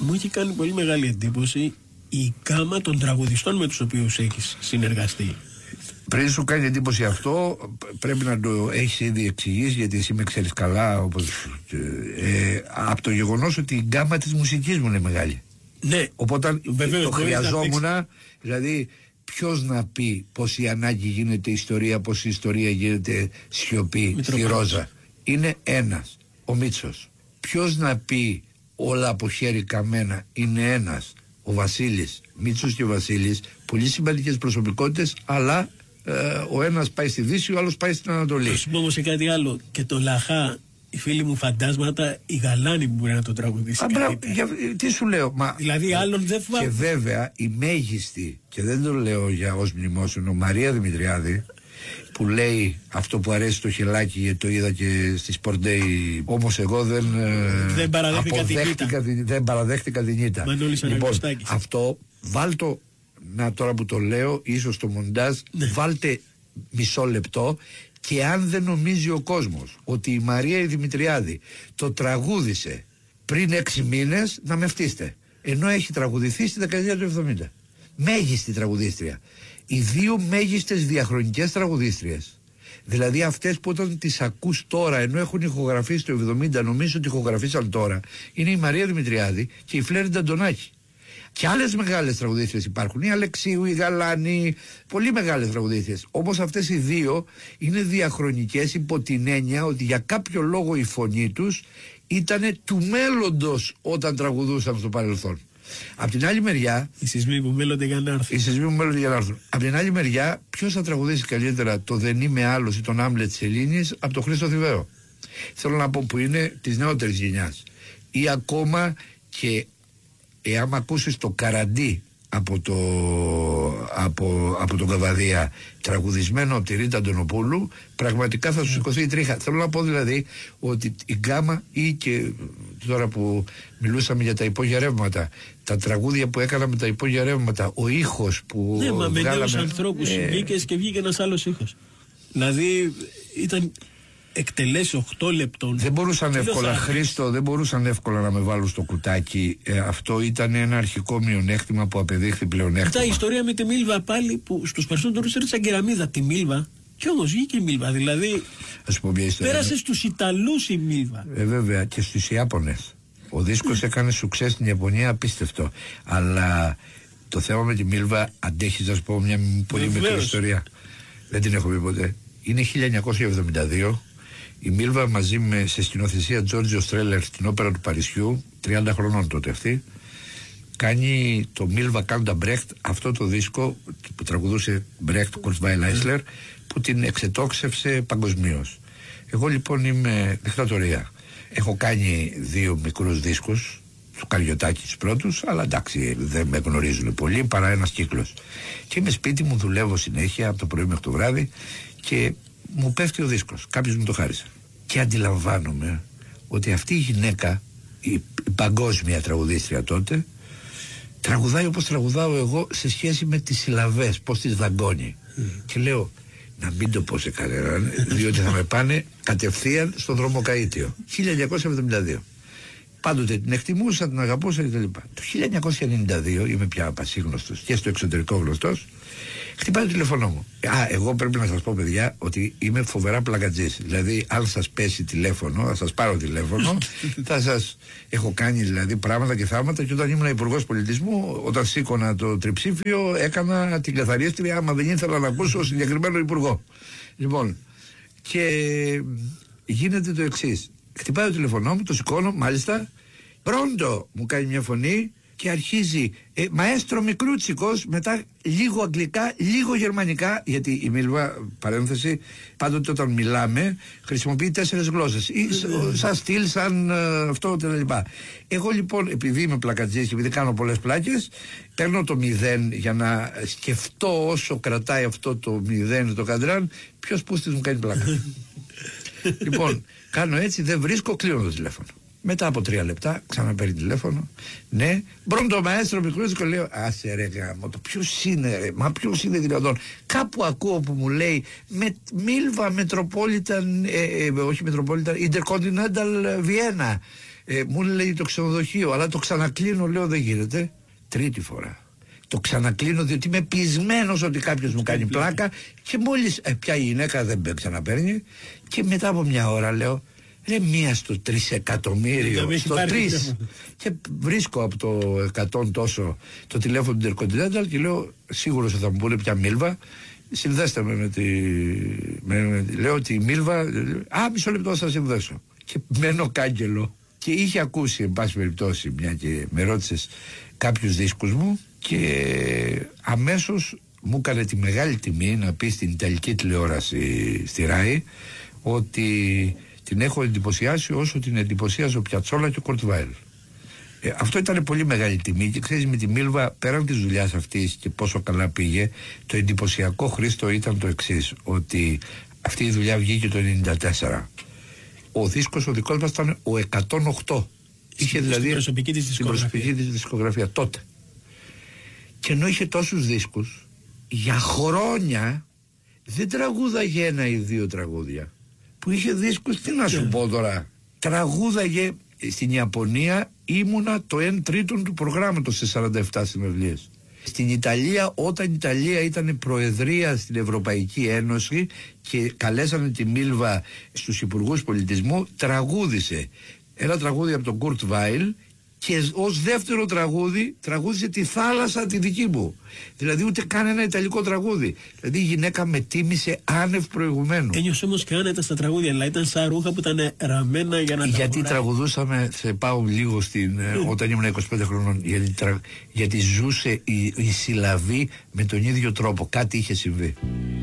μου έχει κάνει πολύ μεγάλη εντύπωση η γκάμα των τραγουδιστών με τους οποίους έχεις συνεργαστεί. Πριν σου κάνει εντύπωση αυτό, πρέπει να το έχεις ήδη εξηγήσει, γιατί εσύ με ξέρεις καλά, από το γεγονός ότι η γκάμα της μουσικής μου είναι μεγάλη. Ναι, οπότε βεβαίως, το χρειαζόμουν, δηλαδή ποιος να πει πως η ανάγκη γίνεται ιστορία, πως η ιστορία γίνεται σιωπή στη Ρόζα. Είναι ένας, ο Μίτσος. Ποιος να πει όλα από χέρι καμένα, είναι ένας, ο Βασίλης. Μίτσος και ο Βασίλης, πολύ σημαντικές προσωπικότητες, αλλά ο ένας πάει στη Δύση, ο άλλος πάει στην Ανατολή. Θα σου πω όμως σε κάτι άλλο. Και το Λαχά, οι φίλοι μου φαντάσματα, η Γαλάνη που μπορεί να το τραγουδήσει. Τι σου λέω, δηλαδή άλλον δεν και βέβαια η μέγιστη, και δεν το λέω για ως μνημόσυνο, Μαρία Δημητριάδη, που λέει αυτό που αρέσει το χελάκι, γιατί το είδα και στη Sport Day, όμως εγώ δεν παραδέχτηκα την ήττα. Λοιπόν, αυτό βάλτο, να τώρα που το λέω, ίσως το μοντάζ, βάλτε μισό λεπτό, και αν δεν νομίζει ο κόσμος ότι η Μαρία η Δημητριάδη το τραγούδισε πριν 6 μήνες, να με φτύστε. Ενώ έχει τραγουδηθεί στη δεκαετία του 70. Μέγιστη τραγουδίστρια. Οι δύο μέγιστες διαχρονικές τραγουδίστριες. Δηλαδή αυτές που όταν τις ακούς τώρα, ενώ έχουν ηχογραφήσει το 70, νομίζω ότι ηχογραφήσαν τώρα, είναι η Μαρία Δημητριάδη και η Φλέρντα Αντωνάκη. Και άλλες μεγάλες τραγουδίστριες υπάρχουν, η Αλεξίου, η Γαλάνη, πολύ μεγάλες τραγουδίστριες. Όμως αυτές οι δύο είναι διαχρονικές υπό την έννοια ότι για κάποιο λόγο η φωνή τους ήταν του μέλλοντος όταν τραγουδούσαν στο παρελθόν. Απ' την άλλη μεριά, οι σεισμοί που μέλλονται για να έρθουν. Απ' την άλλη μεριά, ποιος θα τραγουδήσει καλύτερα το Δεν είμαι άλλος ή τον Άμλετ της Ελλήνης από τον Χρήστο Θηβαίο? Θέλω να πω, που είναι της νεότερης γενιάς. Ή ακόμα και άμα ακούσεις το Καραντί από τον Καβαδία, τραγουδισμένο από τη Ρίτα Αντωνοπούλου, πραγματικά θα σου σηκωθεί η τρίχα. Θέλω να πω δηλαδή ότι η γκάμα, ή και τώρα που μιλούσαμε για τα υπόγεια ρεύματα, τα τραγούδια που έκανα με τα υπόγεια ρεύματα, ο ήχος που βγάλαμε... Ναι, μα με νέους ανθρώπους βγήκες και βγήκε ένας άλλος ήχος. Δηλαδή ήταν... εκτελέσει 8 λεπτών. Δεν μπορούσαν εύκολα, Χρήστο, δεν μπορούσαν εύκολα να με βάλουν στο κουτάκι. Αυτό ήταν ένα αρχικό μειονέκτημα που απεδείχθη πλεονέκτημα. Η ιστορία με τη Μίλβα πάλι, που στους περισσότερους έριξαν κεραμίδα τη Μίλβα, και όμως βγήκε η Μίλβα. Δηλαδή πέρασε στους Ιταλούς η Μίλβα. Βέβαια, και στους Ιάπωνες. Ο δίσκος έκανε σουξέ στην Ιαπωνία, απίστευτο. Αλλά το θέμα με τη Μίλβα, αντέχεις να σου πω μια πολύ μικρή ιστορία. Δεν την έχω πει ποτέ. Είναι 1972. Η Μίλβα μαζί σε σκηνοθεσία Τζόρτζιο Στρέλερ στην όπερα του Παρισιού, 30 χρονών τότε αυτή, κάνει το Μίλβα Κάντα Μπρέχτ, αυτό το δίσκο που τραγουδούσε Μπρέχτ, Κουρτσβάιλ Άισλερ, που την εξετόξευσε παγκοσμίως. Εγώ λοιπόν είμαι δικτατορία. Έχω κάνει 2 μικρούς δίσκους, του Καριωτάκη τους πρώτους, αλλά εντάξει δεν με γνωρίζουν πολύ, παρά ένας κύκλος. Και είμαι σπίτι μου, δουλεύω συνέχεια από το πρωί μέχρι το βράδυ και μου πέφτει ο δίσκος, κάποιος μου το χάρισε. Και αντιλαμβάνομαι ότι αυτή η γυναίκα, η παγκόσμια τραγουδίστρια τότε, τραγουδάει όπως τραγουδάω εγώ σε σχέση με τις συλλαβές, πώς τις δαγκώνει. Και λέω, να μην το πω σε κανέναν, διότι θα με πάνε κατευθείαν στον δρόμο Καΐτιο. 1972. Πάντοτε την εκτιμούσα, την αγαπούσα κτλ. Το 1992, είμαι πια πασίγνωστος και στο εξωτερικό γνωστός, χτυπάει το τηλέφωνο μου. Εγώ πρέπει να σας πω, παιδιά, ότι είμαι φοβερά πλακατζής. Δηλαδή, αν σας πέσει τηλέφωνο, θα σας πάρω τηλέφωνο, θα σας έχω κάνει δηλαδή πράγματα και θαύματα. Και όταν ήμουν υπουργός πολιτισμού, όταν σήκωνα το τριψήφιο, έκανα την καθαρίστρια, άμα δεν ήθελα να ακούσω συγκεκριμένο υπουργό. Λοιπόν, και γίνεται το εξής. Χτυπάει το τηλεφωνό μου, το σηκώνω, μάλιστα. Πρόντο, μου κάνει μια φωνή και αρχίζει μαέστρο Μικρούτσικος, μετά λίγο αγγλικά, λίγο γερμανικά, γιατί η Μίλβα, παρένθεση, πάντοτε όταν μιλάμε χρησιμοποιεί 4 γλώσσες, σαν στυλ, σαν αυτό κτλ. Εγώ λοιπόν, επειδή είμαι πλακατζής και επειδή κάνω πολλές πλάκες, παίρνω το 0 για να σκεφτώ όσο κρατάει αυτό το 0 το καντράν, ποιος πούστης μου κάνει πλάκα. Λοιπόν, κάνω έτσι, δεν βρίσκω, κλείνω το τηλέφωνο. Μετά από 3 λεπτά ξαναπαίρνει τηλέφωνο. Ναι, μπρόντο μαέστρο Μικρούτσικο, λέω, άσε ρε γάμο, το ποιος είναι ρε, μα ποιος είναι δυνατόν? Κάπου ακούω που μου λέει Μίλβα Metropolitan, όχι Metropolitan, Intercontinental Vienna. Μου λέει το ξενοδοχείο, αλλά το ξανακλίνω, λέω δεν γίνεται. Τρίτη φορά. Το ξανακλίνω διότι είμαι πεισμένος ότι κάποιος μου κάνει πλάκα και μόλις πια η γυναίκα δεν ξαναπαίρνει και μετά από μια ώρα λέω ρε μία στο 3 εκατομμύριο, στο 3 και βρίσκω από το 100 τόσο το τηλέφωνο του Intercontinental και λέω σίγουρος θα μου πούνε πια Μίλβα, συνδέστε με λέω ότι η Μίλβα, μισό λεπτό θα σας συνδέσω και μένω κάγκελο και είχε ακούσει εν πάση περιπτώσει μια και με ρώτησες κάποιους δίσκους μου και αμέσως μου έκανε τη μεγάλη τιμή να πει στην Ιταλική τηλεόραση στη ΡΑΗ ότι την έχω εντυπωσιάσει όσο την εντυπωσίασε ο Πιατσόλα και ο Κορτβάιλ. Αυτό ήταν πολύ μεγάλη τιμή και ξέρεις με τη Μίλβα πέραν της δουλειάς αυτής και πόσο καλά πήγε, το εντυπωσιακό, Χρήστο, ήταν το εξής, ότι αυτή η δουλειά βγήκε το 1994. Ο δίσκος ο δικός μας ήταν ο 108. Είχε δηλαδή στην προσωπική της δισκογραφία τότε. Και ενώ είχε τόσους δίσκους, για χρόνια δεν τραγούδαγε 1 ή 2 τραγούδια. Που είχε δίσκους, τι να σου πω τώρα, τραγούδαγε. Στην Ιαπωνία ήμουνα το 1/3 του προγράμματος σε 47 συναυλίες. Στην Ιταλία, όταν η Ιταλία ήταν προεδρία στην Ευρωπαϊκή Ένωση και καλέσανε τη Μίλβα στους υπουργούς πολιτισμού, τραγούδισε ένα τραγούδι από τον Κουρτ Βάιλ και ως δεύτερο τραγούδι τραγούδισε τη θάλασσα τη δική μου. Δηλαδή ούτε καν ένα ιταλικό τραγούδι. Δηλαδή η γυναίκα με τίμησε άνευ προηγουμένου. Ένιωσε όμως και άνετα στα τραγούδια, αλλά ήταν σαν ρούχα που ήταν ραμμένα για να τα γιατί τραγουδούσαμε, σε πάω λίγο όταν ήμουν 25 χρονών, γιατί ζούσε η συλλαβή με τον ίδιο τρόπο. Κάτι είχε συμβεί.